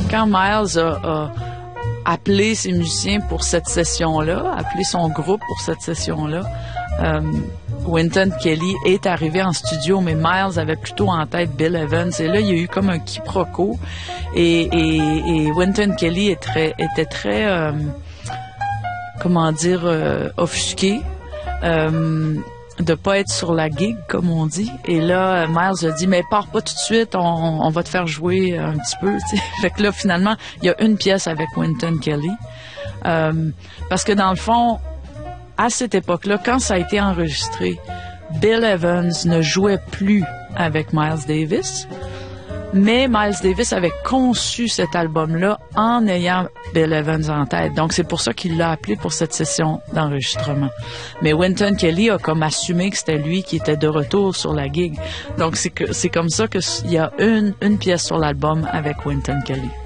quand Miles a appelé ses musiciens pour cette session-là, appelé son groupe pour cette session-là, Wynton Kelly est arrivé en studio, mais Miles avait plutôt en tête Bill Evans. Et là, il y a eu comme un quiproquo. Et Wynton Kelly était très comment dire, offusqué de pas être sur la gig, comme on dit. Et là, Miles a dit, mais pars pas tout de suite, on va te faire jouer un petit peu, tu sais. Fait que là, finalement, il y a une pièce avec Wynton Kelly. Parce que dans le fond, à cette époque-là, quand ça a été enregistré, Bill Evans ne jouait plus avec Miles Davis, mais Miles Davis avait conçu cet album-là en ayant Bill Evans en tête. Donc, c'est pour ça qu'il l'a appelé pour cette session d'enregistrement. Mais Wynton Kelly a comme assumé que c'était lui qui était de retour sur la gig. Donc, c'est comme ça qu'il y a une pièce sur l'album avec Wynton Kelly.